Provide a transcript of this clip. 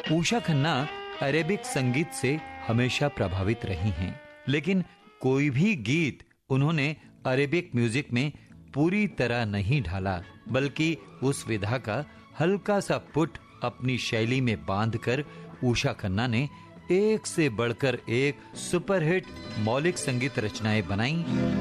Usha Khanna Arabic संगीत से हमेशा प्रभावित रही हैं, लेकिन कोई भी गीत उन्होंने अरेबिक म्यूजिक में पूरी तरह नहीं ढाला, बल्कि उस विधा का हल्का सा पुट अपनी शैली में बांधकर उषा खन्ना ने एक से बढ़कर एक सुपरहिट मौलिक संगीत रचनाएं बनाई।